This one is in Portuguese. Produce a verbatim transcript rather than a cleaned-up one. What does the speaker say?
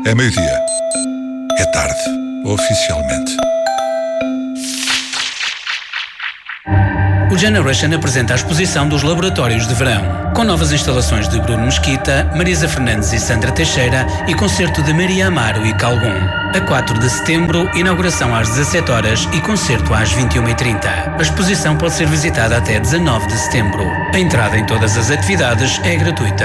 É meio-dia. É tarde, oficialmente. O Generation apresenta a exposição dos Laboratórios de Verão, com novas instalações de Bruno Mesquita, Marisa Fernandes e Sandra Teixeira e concerto de Maria Amaro e Calgon. A quatro de setembro, inauguração às dezassete horas e concerto às vinte e uma e trinta. A exposição pode ser visitada até dezanove de setembro. A entrada em todas as atividades é gratuita.